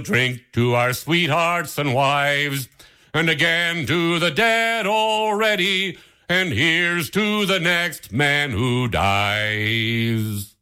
drink to our sweethearts and wives, and again to the dead already, and here's to the next man who dies.